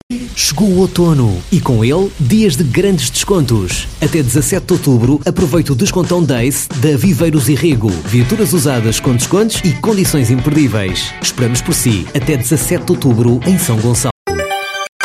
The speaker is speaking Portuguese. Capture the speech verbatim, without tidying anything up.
Chegou o outono e com ele dias de grandes descontos. Até dezassete de outubro aproveite o descontão Days da Viveiros e Rego. Viaturas usadas com descontos e condições imperdíveis. Esperamos por si até dezassete de outubro em São Gonçalo.